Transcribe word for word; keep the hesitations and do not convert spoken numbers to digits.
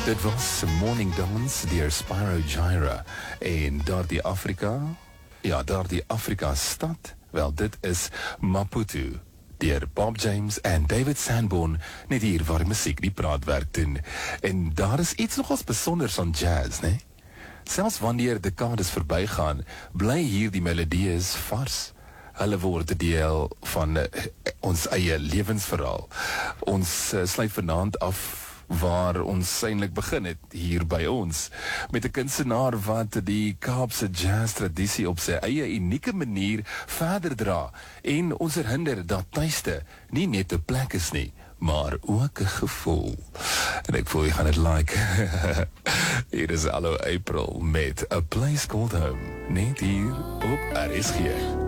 Dit was Morning Dance deur Spyro Gyra en daardie Afrika, ja daardie Afrika stad, wel dit is Maputo deur Bob James en David Sanborn, net hier waar die musiek die praatwerk doen. En daar is iets nogals besonders aan jazz, né? Selfs wanneer dekades verbygaan, bly hier die melodieë vars. Hulle word deel van uh, ons eie lewensverhaal. Ons uh, sluit vanaand af waar ons eintlik begin het, hier by ons, met 'n kunstenaar wat die Kaapse jazz tradisie op sy eie unieke manier verder dra, en ons herinner dat tuiste nie net 'n plek is nie, maar ook 'n gevoel. En ek voel jy gaan het like. Hier is Allo April met A Place Called Home, net hier op R S G.